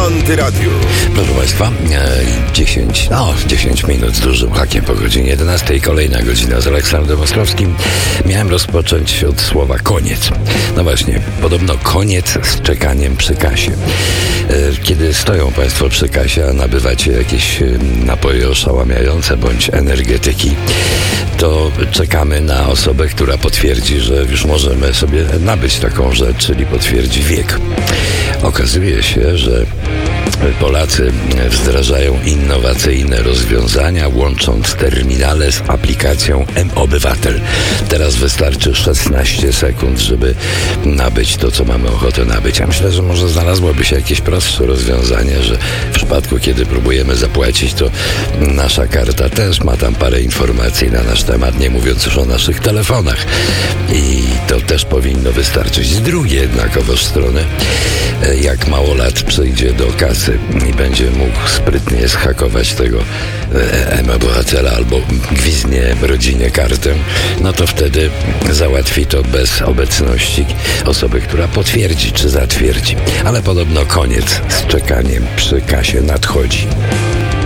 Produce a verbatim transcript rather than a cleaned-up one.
Antyradiu. Proszę Państwa, e, dziesięć, no dziesięć minut z dużym hakiem po godzinie jedenastej. Kolejna godzina z Aleksandrem Ostrowskim. Miałem rozpocząć od słowa koniec. No właśnie, podobno koniec z czekaniem przy kasie. E, kiedy stoją Państwo przy kasie, a nabywacie jakieś e, napoje oszałamiające bądź energetyki, to czekamy na osobę, która potwierdzi, że już możemy sobie nabyć taką rzecz, czyli potwierdzi wiek. Okazuje się, że Polacy wdrażają innowacyjne rozwiązania, łącząc terminale z aplikacją M-Obywatel. Teraz wystarczy szesnaście sekund, żeby nabyć to, co mamy ochotę nabyć. Ja myślę, że może znalazłoby się jakieś prostsze rozwiązanie, że w przypadku, kiedy próbujemy zapłacić, to nasza karta też ma tam parę informacji na nasz temat, nie mówiąc już o naszych telefonach. I to też powinno wystarczyć. Z drugiej jednakowoż strony, jak mało lat przyjdzie do kasy i będzie mógł sprytnie zhakować tego M-Obywatela albo gwizdnie rodzinie kartę, no to wtedy załatwi to bez obecności osoby, która potwierdzi czy zatwierdzi. Ale podobno koniec z czekaniem przy kasie nadchodzi.